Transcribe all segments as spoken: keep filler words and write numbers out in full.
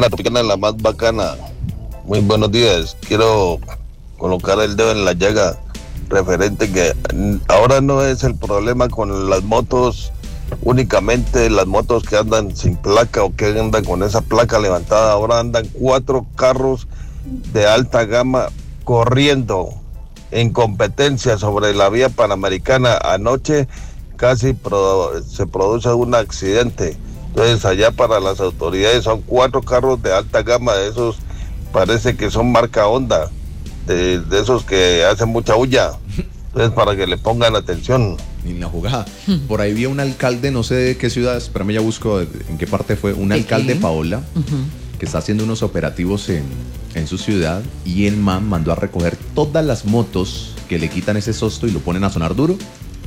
la Tropicana, la más bacana. Muy buenos días. Quiero colocar el dedo en la llaga referente que ahora no es el problema con las motos, únicamente las motos que andan sin placa o que andan con esa placa levantada. Ahora andan cuatro carros de alta gama corriendo en competencia sobre la vía Panamericana. Anoche casi pro, se produce un accidente. Entonces allá para las autoridades son cuatro carros de alta gama, de esos parece que son marca Honda, de, de esos que hacen mucha bulla. Entonces para que le pongan atención. Ni la jugada. Por ahí vi un alcalde, no sé de qué ciudad, espérame, ya busco en qué parte fue, un alcalde, Paola, uh-huh, que está haciendo unos operativos en, en su ciudad, y el man mandó a recoger todas las motos que le quitan ese sosto y lo ponen a sonar duro.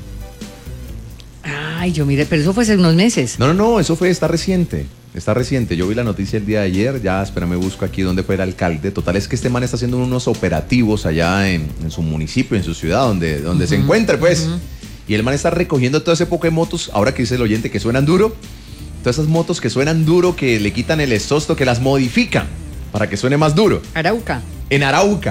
Ay, yo mire, pero eso fue hace unos meses. No, no, no, eso fue, está reciente, está reciente. Yo vi la noticia el día de ayer, ya, espérame, busco aquí dónde fue el alcalde. Total, es que este man está haciendo unos operativos allá en, en su municipio, en su ciudad, donde, donde uh-huh, se encuentre, pues. Uh-huh. Y el man está recogiendo todo ese poco de motos, ahora que dice el oyente que suenan duro, todas esas motos que suenan duro, que le quitan el exhausto, que las modifican para que suene más duro. Arauca. En Arauca.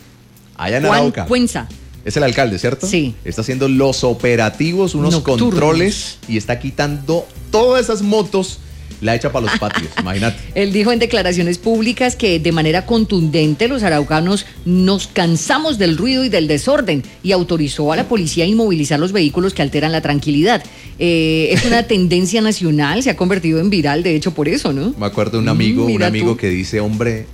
Allá en Arauca. Cuenza. Es el alcalde, ¿cierto? Sí. Está haciendo los operativos, unos Nocturnos. controles, y está quitando todas esas motos, la echa para los patios, imagínate. Él dijo en declaraciones públicas que de manera contundente los araucanos nos cansamos del ruido y del desorden, y autorizó a la policía a inmovilizar los vehículos que alteran la tranquilidad. Eh, es una tendencia nacional, se ha convertido en viral, de hecho, por eso, ¿no? Me acuerdo de un amigo, mm, un amigo tú. que dice, hombre,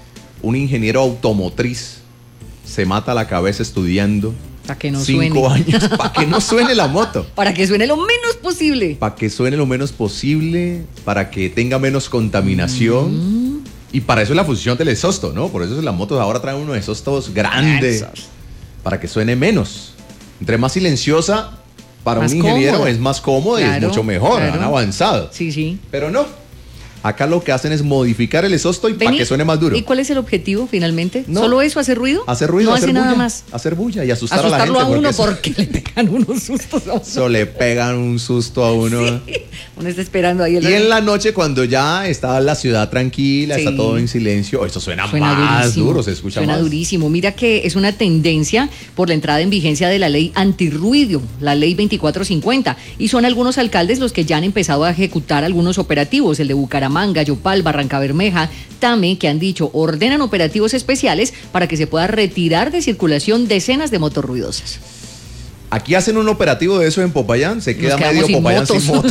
un ingeniero automotriz se mata la cabeza estudiando para que no cinco suene. años, para que no suene la moto. Para que suene lo menos posible. Para que suene lo menos posible, para que tenga menos contaminación. Mm. Y para eso es la función del exhausto, ¿no? Por eso las motos ahora traen unos exhaustos grandes, Exos. para que suene menos. Entre más silenciosa, para más un ingeniero cómodo. es más cómodo, claro, y es mucho mejor, claro. han avanzado. Sí, sí. Pero no. Acá lo que hacen es modificar el exhausto y para que suene más duro. ¿Y cuál es el objetivo finalmente? No. ¿Solo eso, hacer ruido? Hacer ruido, no hacer hace bulla, nada más. Hacer bulla y asustar Asustarlo a la gente. a uno porque, porque le pegan unos sustos a uno. Eso le pegan un susto a uno. Sí. Uno está esperando ahí. El y en la noche, cuando ya está la ciudad tranquila, sí. está todo en silencio, eso suena, suena más durísimo. duro, se escucha suena más. Suena durísimo. Mira que es una tendencia por la entrada en vigencia de la ley antirruido, la ley veinticuatro cincuenta. Y son algunos alcaldes los que ya han empezado a ejecutar algunos operativos, el de Bucaramanga, Yopal, Barranca Bermeja, Tame, que han dicho ordenan operativos especiales para que se pueda retirar de circulación decenas de motos ruidosas. Aquí hacen un operativo de eso en Popayán, se queda medio sin Popayán motos. sin motos.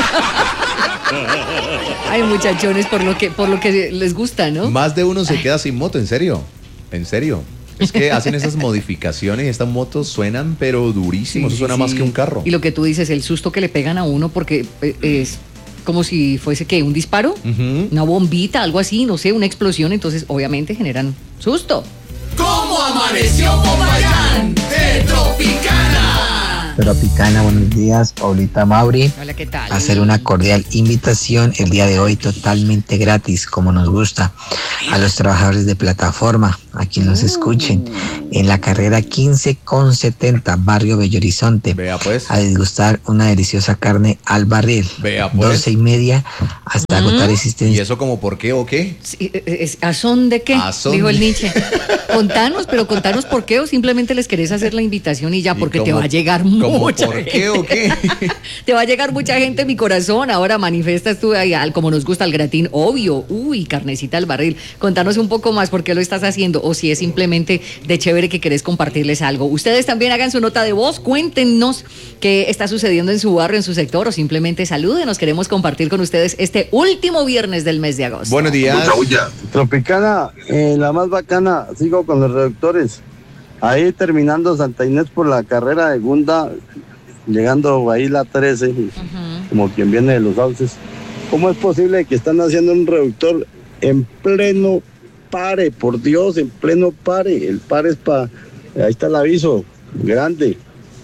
Ay, muchachones, por lo que por lo que les gusta, ¿no? Más de uno se queda sin moto, en serio, en serio. Es que hacen esas modificaciones y estas motos suenan pero durísimo, sí, eso suena sí. más que un carro. Y lo que tú dices, el susto que le pegan a uno porque es como si fuese que un disparo, uh-huh. una bombita, algo así, no sé, una explosión, entonces obviamente generan susto. ¿Cómo amaneció Popayán de Tropicana? Tropicana, buenos días, Paulita Mauri. Hola, ¿qué tal? Hacer una cordial invitación el día de hoy totalmente gratis, como nos gusta, a los trabajadores de plataforma, a quien nos escuchen, en la carrera quince con setenta, barrio Bello Horizonte. Vea pues. A disgustar una deliciosa carne al barril. Vea pues. doce y media hasta ¿Mm? agotar existencia. ¿Y eso como por qué o qué? Sí, es, ¿a son de qué? ¿A son? Dijo el Nietzsche. Contanos, pero contanos por qué, o simplemente les querés hacer la invitación y ya, porque ¿Y cómo, te va a llegar mucha por gente. qué o qué? Te va a llegar mucha gente, mi corazón. Ahora manifiestas tú ahí, como nos gusta el gratín, obvio. Uy, carnecita al barril. Contanos un poco más por qué lo estás haciendo, o si es simplemente de chévere que querés compartirles algo. Ustedes también hagan su nota de voz, cuéntenos qué está sucediendo en su barrio, en su sector, o simplemente salúdenos. Queremos compartir con ustedes este último viernes del mes de agosto. Buenos días. Tropicana, eh, la más bacana, sigo con los reductores. Ahí terminando Santa Inés por la carrera de Gunda, llegando ahí la trece, uh-huh. como quien viene de los sauces. ¿Cómo es posible que están haciendo un reductor en pleno pare? Por Dios, en pleno pare. El pare es para... Ahí está el aviso, grande.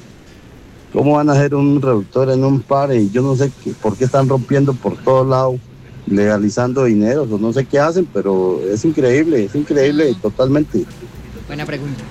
¿Cómo van a hacer un reductor en un pare? Yo no sé qué, por qué están rompiendo por todos lados, legalizando dinero, o no sé qué hacen, pero es increíble, es increíble totalmente. Buena pregunta.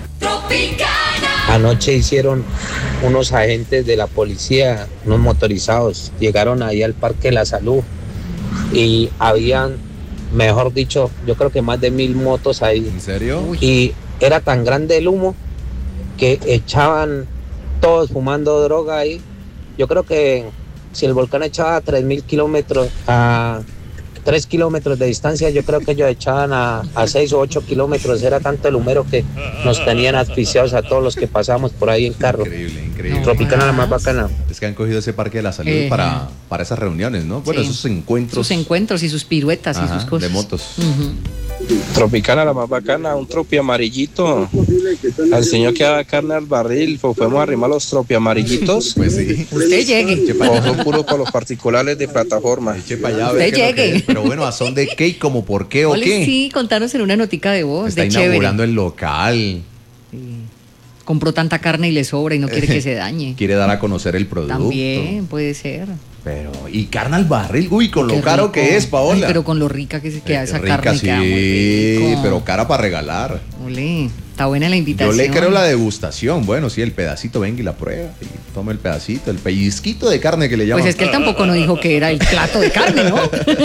Tropicana. Anoche hicieron unos agentes de la policía, unos motorizados, llegaron ahí al Parque de la Salud y habían mejor dicho, yo creo que más de mil motos ahí. ¿En serio? Y era tan grande el humo que echaban todos fumando droga ahí. Yo creo que si el volcán echaba tres mil kilómetros a tres kilómetros de distancia, yo creo que ellos echaban a, a seis o ocho kilómetros. Era tanto el humero que nos tenían asfixiados a todos los que pasamos por ahí en carro. Increíble, increíble. Tropicana la más bacana. Es que han cogido ese Parque de la Salud Eh. para, para esas reuniones, ¿no? Bueno, Sí. esos encuentros. Sus encuentros y sus piruetas Ajá, y sus cosas. de motos. Ujú. Tropicana la más bacana, un tropi amarillito. Al señor que haga carne al barril, pues podemos arrimar los tropi amarillitos. Pues sí. Usted llegue. Eche pa' allá. O son puros para los particulares de plataforma. Eche pa' allá, a Usted ver qué es lo que llegue. es. Pero bueno, ¿a son de qué y como por qué o Ole, qué? sí, contanos en una notica de voz, Está de chévere. inaugurando el local. Compró tanta carne y le sobra y no quiere que se dañe. Quiere dar a conocer el producto. También puede ser. Pero, y carne al barril, uy, con Qué lo caro rico. que es, Paola. Ay, pero con lo rica que se queda Eh, esa rica, carne, sí, queda muy rico. pero cara para regalar. Ole, está buena la Yo invitación. le creo la degustación. Bueno, sí, el pedacito, venga y la prueba. Y tome el pedacito, el pellizquito de carne que le llaman. Pues es que él tampoco nos dijo que era el plato de carne, ¿no?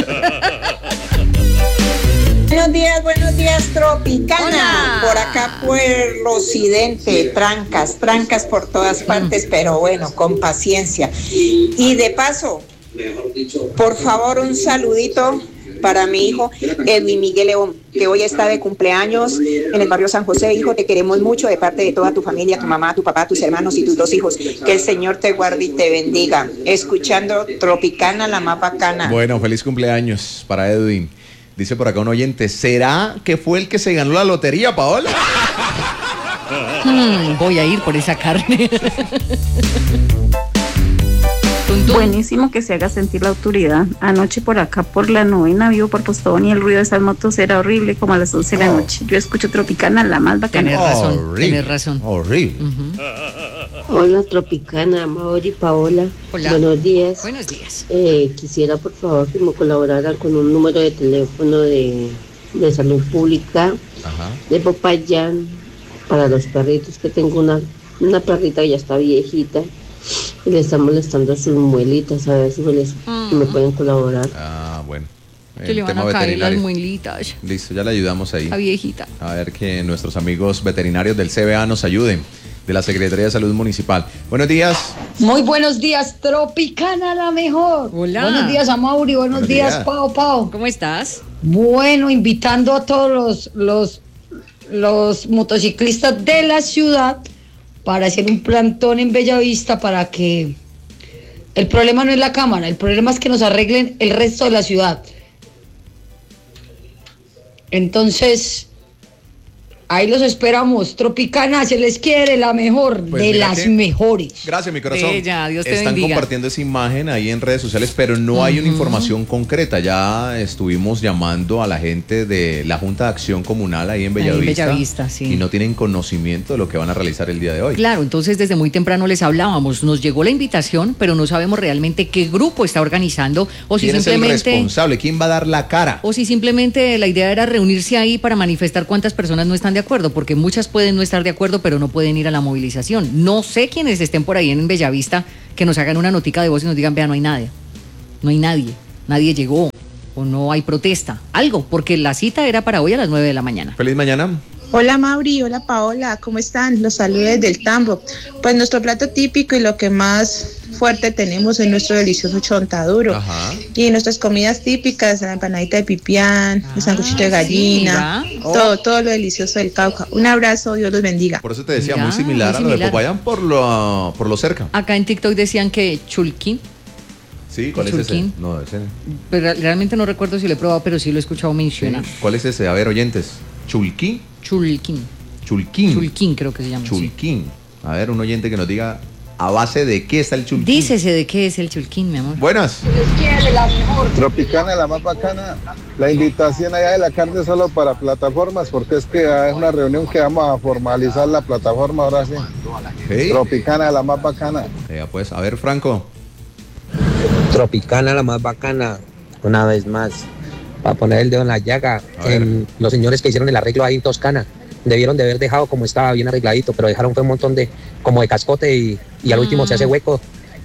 Buenos días, buenos días, Tropicana. Hola. Por acá por el occidente, trancas, trancas por todas partes, pero bueno, con paciencia. Y de paso, por favor, un saludito para mi hijo Edwin Miguel León, que hoy está de cumpleaños en el barrio San José. Hijo, te queremos mucho de parte de toda tu familia, tu mamá, tu papá, tus hermanos y tus dos hijos. Que el Señor te guarde y te bendiga. Escuchando Tropicana, la más bacana. Bueno, feliz cumpleaños para Edwin. Dice por acá un oyente, ¿será que fue el que se ganó la lotería, Paola? Hmm, voy a ir por esa carne. Tum, tum. Buenísimo que se haga sentir la autoridad. Anoche por acá, por la novena, vivo por Postobón y el ruido de esas motos era horrible, como a las once de la noche. Yo escucho Tropicana, la más bacana. Tenés razón, Horrible, tenés razón. Horrible. Ujú. Hola Tropicana, Mauri, Paola. Hola. Buenos días. Buenos días. Eh, quisiera por favor que me colaboraran con un número de teléfono de, de salud pública Ajá. de Popayán para los perritos, que tengo una, una perrita que ya está viejita y le está molestando sus muelitas, a ver si me, les, Mm. me pueden colaborar. Ah, bueno. Que le van a caer las muelitas. Listo, ya le ayudamos ahí. La viejita. A ver que nuestros amigos veterinarios del C B A nos ayuden, de la Secretaría de Salud Municipal. Buenos días. Muy buenos días, Tropicana la mejor. Hola. Buenos días a Mauri, buenos, Buenos días, días. Pau, Pau. ¿Cómo estás? Bueno, invitando a todos los, los, los motociclistas de la ciudad para hacer un plantón en Bellavista para que el problema no es la cámara, el problema es que nos arreglen el resto de la ciudad. Entonces, ahí los esperamos. Tropicana, se les quiere la mejor, Pues de mira las que- mejores. Gracias, mi corazón. Bella, Dios te Están bendiga. compartiendo esa imagen ahí en redes sociales, pero no hay una información concreta. Ya estuvimos llamando a la gente de la Junta de Acción Comunal ahí en Ahí en Bellavista. Bellavista, sí. Y no tienen conocimiento de lo que van a realizar el día de hoy. Claro, entonces desde muy temprano les hablábamos. Nos llegó la invitación, pero no sabemos realmente qué grupo está organizando o si ¿Quién es el simplemente responsable? ¿Quién va a dar la cara? o si simplemente la idea era reunirse ahí para manifestar cuántas personas no están de acuerdo, porque muchas pueden no estar de acuerdo, pero no pueden ir a la movilización. No sé quiénes estén por ahí en Bellavista que nos hagan una notica de voz y nos digan, vea, no hay nadie, no hay nadie, nadie llegó o no hay protesta, algo, porque la cita era para hoy a las nueve de la mañana. Feliz mañana. Hola Mauri, hola Paola, ¿cómo están? Los saludos desde el Tambo. Pues nuestro plato típico y lo que más fuerte tenemos es nuestro delicioso chontaduro. Ajá. Y nuestras comidas típicas, la empanadita de pipián, el sanguchito de sí, gallina, mira. todo, todo lo delicioso del Cauca. Un abrazo, Dios los bendiga. Por eso te decía, Ya, muy similar muy a lo de similar. Popayán por lo, por lo cerca. Acá en TikTok decían que chulquín, Sí, ¿cuál es ese? Chulquín. No, ese. pero realmente no recuerdo si lo he probado, pero sí lo he escuchado mencionar. ¿Cuál es ese? A ver, oyentes. ¿Chulquín? Chulquín. Chulquín. Chulquín creo que se llama. sí. Chulquín. A ver, un oyente que nos diga a base de qué está el chulquín. Dícese de qué es el chulquín, mi amor. Buenas. Tropicana, la más bacana. La invitación allá de la carne solo para plataformas, porque es que es una reunión que vamos a formalizar la plataforma ahora sí. Hey. Tropicana, la más bacana. Ya, pues, a ver, Franco. Tropicana la más bacana, una vez más, para poner el dedo en la llaga. A ver. En los señores que hicieron el arreglo ahí en Toscana, debieron de haber dejado como estaba bien arregladito, pero dejaron fue un montón de, como de cascote y, y al Mm. último se hace hueco.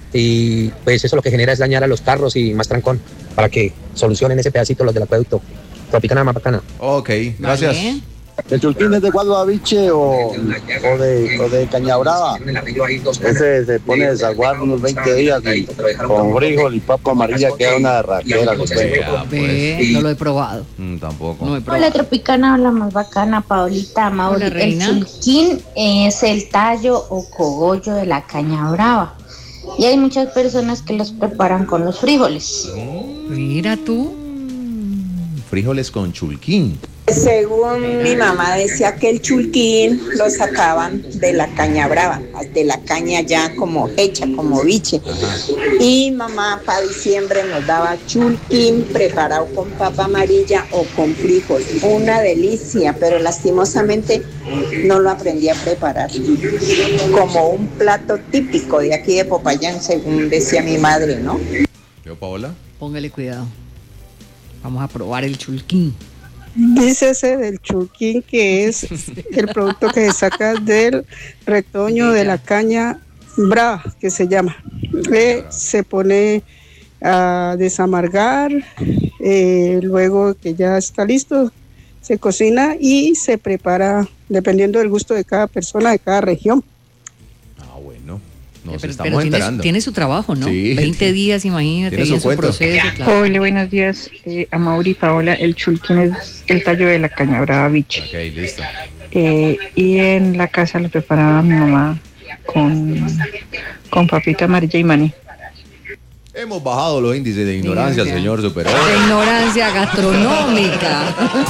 Y pues eso lo que genera es dañar a los carros y más trancón, para que solucionen ese pedacito los del acueducto. Tropicana más bacana. Ok, gracias. Vale. ¿El chulquín es de guaduaviche o, o, de, o de caña brava? Ese se pone a desaguar unos veinte días y con frijol y papa amarilla queda una raquera. Ve, no lo he probado. Mm, tampoco. No he probado. Hola Tropicana, hola más bacana, Paolita, Mauri. Hola, reina. El chulquín es el tallo o cogollo de la caña brava. Y hay muchas personas que los preparan con los frijoles. Mira tú. Frijoles con chulquín. Según mi mamá decía que el chulquín lo sacaban de la caña brava, de la caña ya como hecha, como biche. Y mamá para diciembre nos daba chulquín preparado con papa amarilla o con frijol. Una delicia, pero lastimosamente no lo aprendí a preparar. Como un plato típico de aquí de Popayán, según decía mi madre, ¿no? ¿Yo, Paola? Póngale cuidado. Vamos a probar el chulquín. Dícese del chulquín, que es el producto que se saca del retoño de la caña brava, que se llama. Eh, se pone a desamargar, eh, luego que ya está listo, se cocina y se prepara dependiendo del gusto de cada persona, de cada región. Ah, bueno. Nos pero, estamos pero tiene, enterando. Tiene su trabajo, ¿no? Sí. veinte días, imagínate, Tiene y su en su cuento. proceso, claro. Hola, buenos días eh, a Mauri y Paola. El chulquín es el tallo de la caña brava biche. Ok, listo. Eh, y en la casa lo preparaba mi mamá con, con papita amarilla y maní. Hemos bajado los índices de ignorancia, Mira, señor Superó. De ignorancia gastronómica.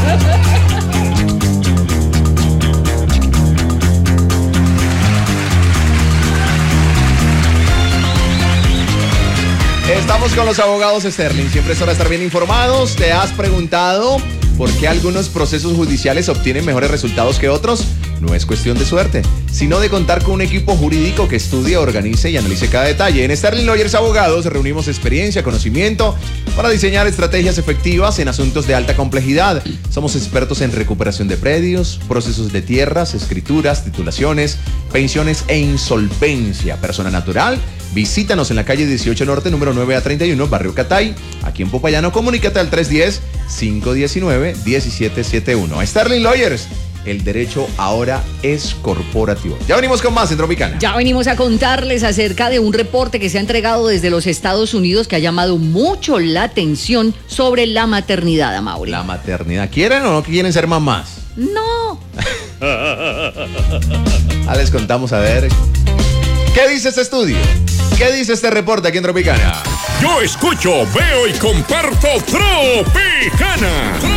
Estamos con los abogados Sterling. Siempre es hora de estar bien informados. ¿Te has preguntado por qué algunos procesos judiciales obtienen mejores resultados que otros? No es cuestión de suerte, sino de contar con un equipo jurídico que estudie, organice y analice cada detalle. En Sterling Lawyers Abogados reunimos experiencia, conocimiento para diseñar estrategias efectivas en asuntos de alta complejidad. Somos expertos en recuperación de predios, procesos de tierras, escrituras, titulaciones, pensiones e insolvencia. Persona natural, visítanos en la calle dieciocho Norte, número nueve a treinta y uno, Barrio Catay, aquí en Popayán. Comunícate al tres uno cero, cinco uno nueve, uno siete siete uno. Sterling Lawyers, el derecho ahora es corporativo. Ya venimos con más en Tropicana. Ya venimos a contarles acerca de un reporte que se ha entregado desde los Estados Unidos que ha llamado mucho la atención sobre la maternidad, Amaury. La maternidad. ¿Quieren o no quieren ser mamás? No. Ah, les contamos a ver. ¿Qué dice este estudio? ¿Qué dice este reporte aquí en Tropicana? Yo escucho, veo y comparto Tropicana.